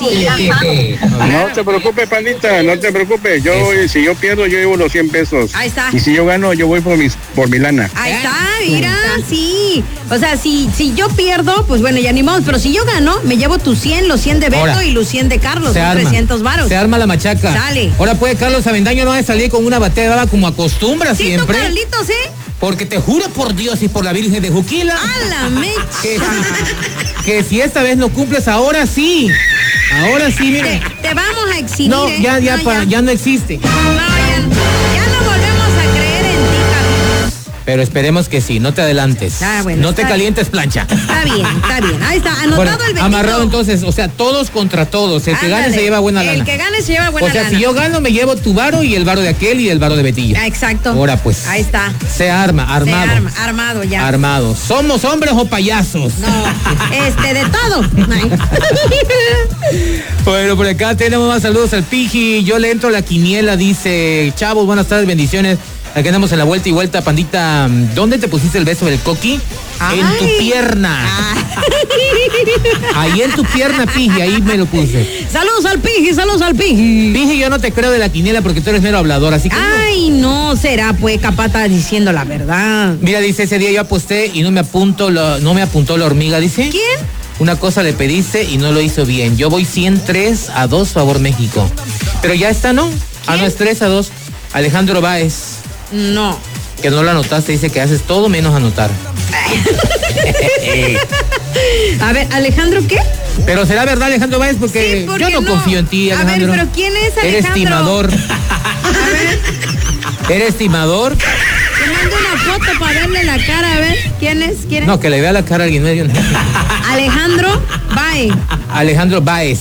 sí. No te preocupes, pandita, no te preocupes. Si yo pierdo, yo llevo los 100 pesos. Ahí está. Y si yo gano, yo voy por mi lana. Ahí está, mira, sí. O sea, si yo pierdo, pues bueno, ya ni modo. Pero si yo gano, me llevo tus 100, los 100 de Beto Ahora, y los 100 de Carlos. Son 300 varos. Se arma la machaca. Sale. Ahora puede Carlos Avendaño no va a salir con una batea de baba como acostumbra Sí, siempre. tú, Carlitos, ¿eh? Porque te juro por Dios y por la Virgen de Juquila. ¡A la mecha! Que si esta vez no cumples, ahora sí. Ahora sí, mire. Te vamos a exhibir. No, ya no existe. No, ya no volvemos a creer en ti, Carlos. Pero esperemos que sí, no te adelantes. Bueno, no te calientes, plancha. Está bien. Ahí está, anotado Bueno, el Betito. amarrado entonces, o sea, todos contra todos. El que gane se lleva buena lana. El que gane se lleva buena lana. O sea, si yo gano, me llevo tu varo y el varo de aquel y el varo de Betilla. Exacto. Ahora pues. Ahí está. Se armado. Armado ya. Armado. ¿Somos hombres o payasos? No, de todo. Bueno, por acá tenemos más saludos al Piji. Yo le entro a la quiniela, dice. Chavos, buenas tardes, bendiciones. Aquí andamos en la vuelta y vuelta, pandita. ¿Dónde te pusiste el beso del coqui? Ay. En tu pierna. Ahí en tu pierna, Piji, ahí me lo puse. Saludos al Piji. Piji, yo no te creo de la quiniela porque tú eres mero hablador, así que Ay, no será, pues, capaz está diciendo la verdad. Mira, dice, ese día yo aposté y no me apuntó la hormiga, dice. ¿Quién? Una cosa le pediste y no lo hizo bien. Yo voy 103-2, favor México. Pero ya está, ¿no? No, es 3-2. Alejandro Báez. No. Que no lo anotaste, dice que haces todo menos anotar. A ver, ¿Alejandro qué? Pero será verdad, Alejandro Báez, porque yo no confío en ti, Alejandro. A ver, pero ¿quién es Alejandro? Eres timador. A ver. ¿Eres timador? Te mando una foto para verle la cara, a ver. ¿Quién es? No, que le vea la cara a alguien medio. Alejandro Báez. Alejandro Báez.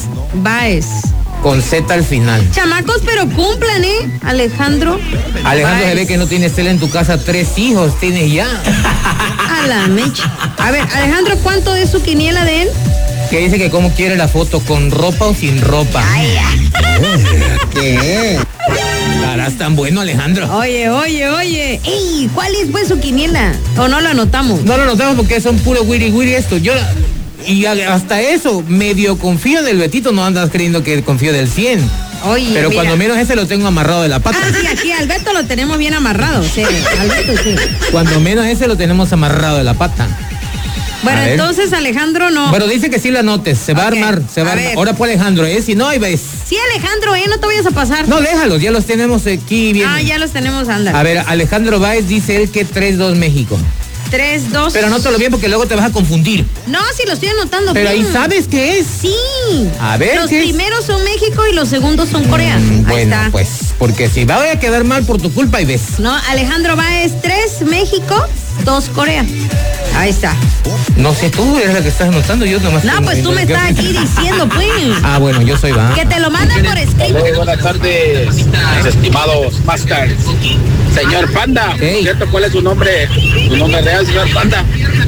Con Z al final. Chamacos, pero cumplan, ¿eh? Alejandro se ve que no tienes tele en tu casa, 3 hijos tienes ya. A la mecha. A ver, Alejandro, ¿cuánto es su quiniela de él? Que dice que cómo quiere la foto, con ropa o sin ropa. Ay, ¿Qué? Estarás tan bueno, Alejandro. Oye. Ey, ¿cuál es pues su quiniela? ¿O no lo anotamos? No lo anotamos porque son puro wiri esto. Y hasta eso, medio confío del Betito, no andas creyendo que confío del 100. Oye, pero mira. Cuando menos ese lo tengo amarrado de la pata. Sí, aquí al Beto lo tenemos bien amarrado, sí. Al Beto sí. Cuando menos ese lo tenemos amarrado de la pata. Bueno, entonces Alejandro no. Pero dice que sí lo anotes, se va a armar, Ahora pues Alejandro, si no, ahí ves. Sí, Alejandro, no te vayas a pasar. No, déjalos, ya los tenemos aquí bien. Ya los tenemos, anda. A ver, Alejandro Báez dice él que 3-2 México. 3-2. Pero anótalo bien porque luego te vas a confundir. No, sí lo estoy anotando Pero bien. ahí sabes qué es. Sí. A ver, los primeros son México y los segundos son Corea. Bueno, ahí está. pues, porque si va a quedar mal por tu culpa, y ves. No, Alejandro Báez, 3 México, 2 Corea. Ahí está. No sé, tú eres la que estás anotando, yo nomás. No, pues tú me estás aquí diciendo, pues. Bueno, yo soy va. Que te lo manden por escrito. Buenas tardes, mis estimados Masters. Señor Panda, ¿cierto? ¿Cuál es su nombre? Su nombre real, señor Panda.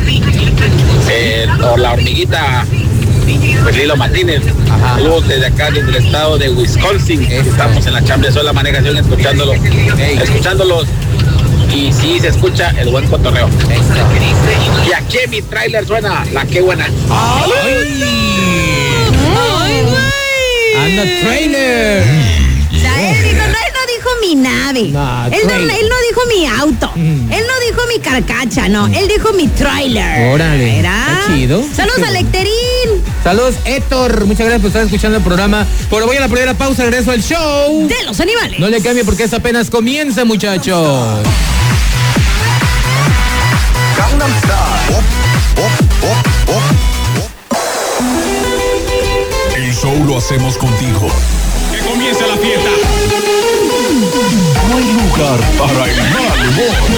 O la hormiguita. Pues Lilo Martínez. Saludos desde acá, desde el estado de Wisconsin. Estamos en la Chambres de la Manejación escuchándolos. Y sí, se escucha el buen cotorreo. Y aquí en mi tráiler suena la que buena. ¡Ay, güey! ¡Anda, trailer! O sea, él no dijo mi nave. Él no dijo mi auto. Él no dijo mi carcacha, no. Él dijo mi trailer. Órale. Está chido. Saludos a Lecterín. Saludos, Héctor. Muchas gracias por estar escuchando el programa. Pero voy a la primera pausa, regreso al show de los animales. No le cambie porque esto apenas comienza, muchachos. El show lo hacemos contigo. Que comience la fiesta. No hay lugar para el mal humor.